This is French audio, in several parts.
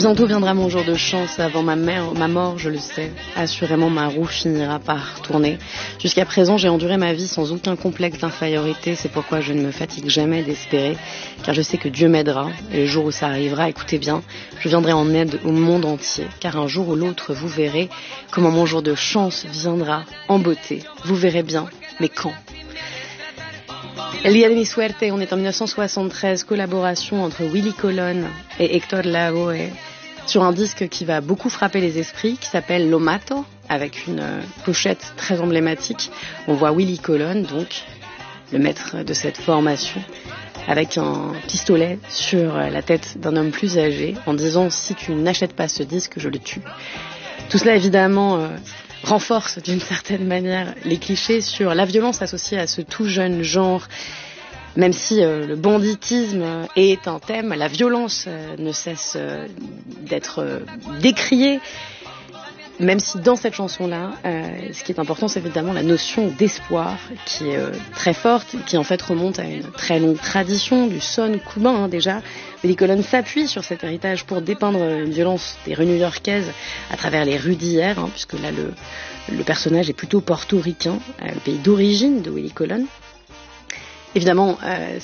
Bientôt viendra mon jour de chance, avant ma mort, je le sais. Assurément, ma roue finira par tourner. Jusqu'à présent, j'ai enduré ma vie sans aucun complexe d'infériorité. C'est pourquoi je ne me fatigue jamais d'espérer, car je sais que Dieu m'aidera. Et le jour où ça arrivera, écoutez bien, je viendrai en aide au monde entier. Car un jour ou l'autre, vous verrez comment mon jour de chance viendra en beauté. Vous verrez bien, mais quand ? El Día de mi Suerte, on est en 1973, collaboration entre Willy Colón et Héctor Lavoe, sur un disque qui va beaucoup frapper les esprits, qui s'appelle Lo Mato, avec une pochette très emblématique. On voit Willy Colón, donc le maître de cette formation, avec un pistolet sur la tête d'un homme plus âgé, en disant « Si tu n'achètes pas ce disque, je le tue ». Tout cela, évidemment, renforce d'une certaine manière les clichés sur la violence associée à ce tout jeune genre. Même si le banditisme est un thème, la violence ne cesse d'être décriée. Même si dans cette chanson-là, ce qui est important, c'est évidemment la notion d'espoir qui est très forte, qui en fait remonte à une très longue tradition du son cubain déjà. Willy Colón s'appuie sur cet héritage pour dépeindre une violence des rues new-yorkaises à travers les rues d'hier, puisque là le personnage est plutôt portoricain, le pays d'origine de Willy Colón. Évidemment,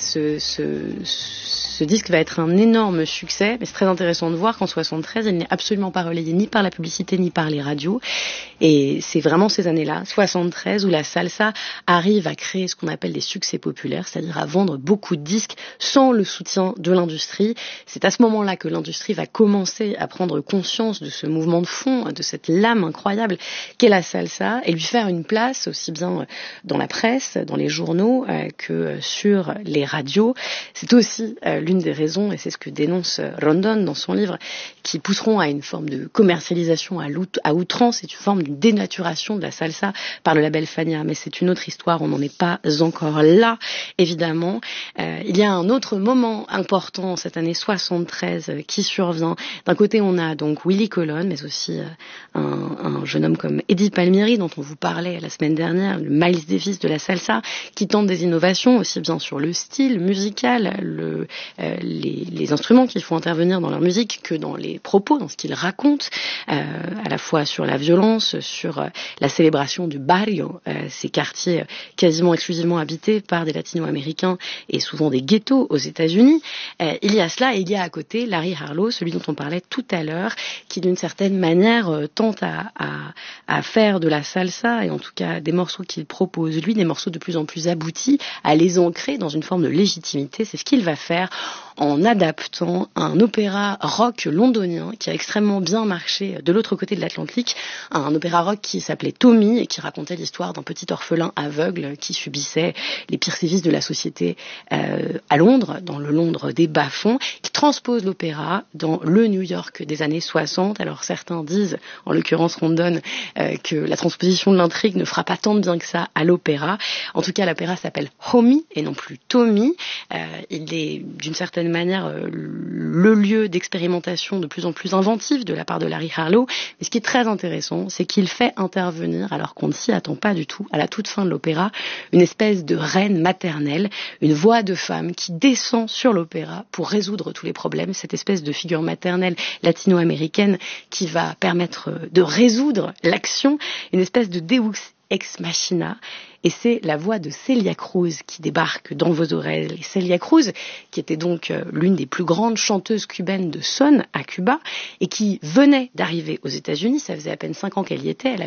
ce disque va être un énorme succès, mais c'est très intéressant de voir qu'en 73, il n'est absolument pas relayé ni par la publicité ni par les radios. Et c'est vraiment ces années-là, 73, où la salsa arrive à créer ce qu'on appelle des succès populaires, c'est-à-dire à vendre beaucoup de disques sans le soutien de l'industrie. C'est à ce moment-là que l'industrie va commencer à prendre conscience de ce mouvement de fond, de cette lame incroyable qu'est la salsa, et lui faire une place aussi bien dans la presse, dans les journaux, que sur les radios. C'est aussi l'une des raisons, et c'est ce que dénonce Rondon dans son livre, qui pousseront à une forme de commercialisation à outrance, c'est une forme de dénaturation de la salsa par le label Fania. Mais c'est une autre histoire, on n'en est pas encore là, évidemment. Il y a un autre moment important cette année 73 qui survient. D'un côté, on a donc Willy Colón, mais aussi un jeune homme comme Eddie Palmieri, dont on vous parlait la semaine dernière, le Miles Davis de la salsa, qui tente des innovations, aussi bien sur le style musical, les instruments qu'il faut intervenir dans leur musique que dans les propos, dans ce qu'ils racontent, à la fois sur la violence, sur la célébration du barrio, ces quartiers quasiment exclusivement habités par des latino-américains et souvent des ghettos aux États-Unis. Il y a cela et il y a à côté Larry Harlow, celui dont on parlait tout à l'heure, qui d'une certaine manière tente à faire de la salsa, et en tout cas des morceaux qu'il propose, lui, des morceaux de plus en plus aboutis, à les ancrer dans une forme de légitimité. C'est ce qu'il va faire en adaptant un opéra rock londonien qui a extrêmement bien marché de l'autre côté de l'Atlantique, un opéra rock qui s'appelait Tommy et qui racontait l'histoire d'un petit orphelin aveugle qui subissait les pires sévices de la société à Londres, dans le Londres des bas-fonds, qui transpose l'opéra dans le New York des années 60. Alors certains disent, en l'occurrence Rondon, que la transposition de l'intrigue ne fera pas tant de bien que ça à l'opéra. En tout cas, l'opéra s'appelle Homie et non plus Tommy. Il est d'une certaine manière le lieu d'expérimentation de plus en plus inventif de la part de Larry Harlow. Mais ce qui est très intéressant, c'est qu'il fait intervenir, alors qu'on ne s'y attend pas du tout, à la toute fin de l'opéra, une espèce de reine maternelle, une voix de femme qui descend sur l'opéra pour résoudre tous les problèmes, cette espèce de figure maternelle latino-américaine qui va permettre de résoudre l'action, une espèce de Deus ex machina, et c'est la voix de Celia Cruz qui débarque dans vos oreilles. Celia Cruz, qui était donc l'une des plus grandes chanteuses cubaines de son à Cuba, et qui venait d'arriver aux États-Unis, ça faisait à peine 5 ans qu'elle y était, elle